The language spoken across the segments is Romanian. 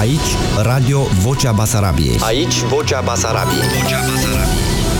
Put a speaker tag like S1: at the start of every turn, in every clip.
S1: Aici, Radio Vocea Basarabiei. Aici, Vocea Basarabiei. Vocea Basarabiei.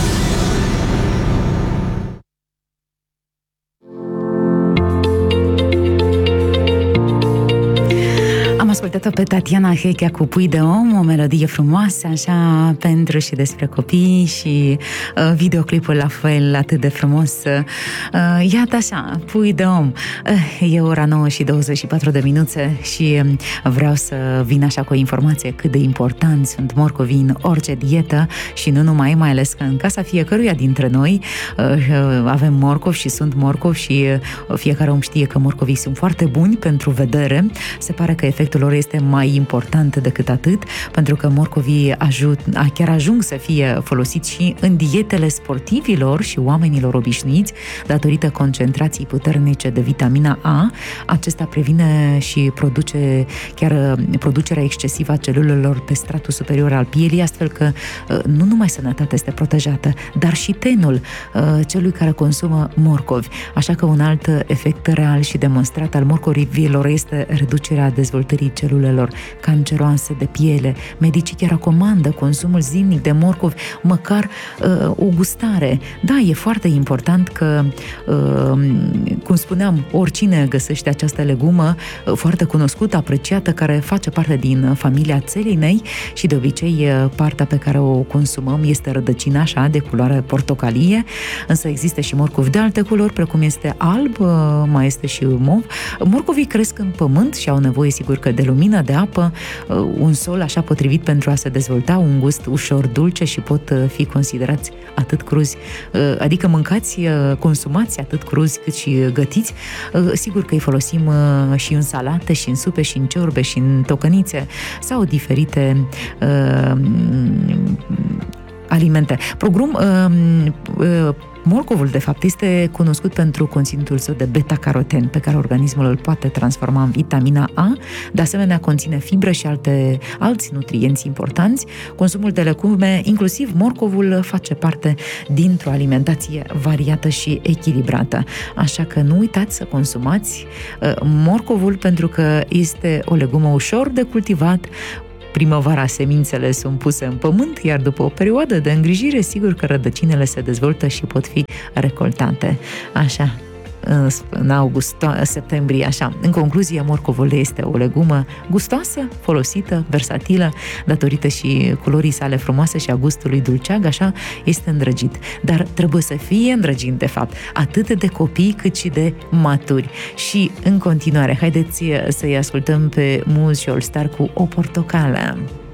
S2: Ascultat-o pe Tatiana Hechea cu Pui de om, o melodie frumoasă, așa, pentru și despre copii și videoclipul la fel, atât de frumos. Iată așa, Pui de om. E ora 9 și 24 de minute și vreau să vin așa cu o informație cât de important sunt morcovii în orice dietă și nu numai, mai ales că în casa fiecăruia dintre noi avem morcovi și sunt morcovi și fiecare om știe că morcovii sunt foarte buni pentru vedere. Se pare că efectul lor este mai important decât atât, pentru că morcovii chiar ajung să fie folosiți și în dietele sportivilor și oamenilor obișnuiți, datorită concentrației puternice de vitamina A. Acesta previne și produce chiar producerea excesivă a celulelor pe stratul superior al pielii, astfel că nu numai sănătatea este protejată, dar și tenul celui care consumă morcovi. Așa că un alt efect real și demonstrat al morcovilor este reducerea dezvoltării celulelor canceroase de piele. Medicii chiar recomandă consumul zilnic de morcovi, măcar o gustare. Da, e foarte important că, cum spuneam, oricine găsește această legumă foarte cunoscută, apreciată, care face parte din familia țelinei și de obicei partea pe care o consumăm este rădăcina așa, de culoare portocalie, însă există și morcovi de alte culori, precum este alb, mai este și mov. Morcovii cresc în pământ și au nevoie, sigur că, de lumină, de apă, un sol așa potrivit pentru a se dezvolta, un gust ușor dulce și pot fi considerați atât cruzi, adică mâncați, consumați atât cruzi cât și gătiți. Sigur că îi folosim și în salate, și în supe, și în ciorbe, și în tocănițe sau diferite alimente. Morcovul, de fapt, este cunoscut pentru conținutul său de beta-caroten, pe care organismul îl poate transforma în vitamina A. De asemenea, conține fibre și alți nutrienți importanți. Consumul de legume, inclusiv morcovul, face parte dintr-o alimentație variată și echilibrată. Așa că nu uitați să consumați morcovul, pentru că este o legumă ușor de cultivat. Primăvara semințele sunt puse în pământ, iar după o perioadă de îngrijire, sigur că rădăcinile se dezvoltă și pot fi recoltate. Așa, în august, septembrie, așa. În concluzie, morcovul este o legumă gustoasă, folosită, versatilă, datorită și culorii sale frumoase și a gustului dulceag, așa, este îndrăgit. Dar trebuie să fie îndrăgit, de fapt, atât de copii cât și de maturi. Și, în continuare, haideți să-i ascultăm pe Muz și All Star cu O portocală.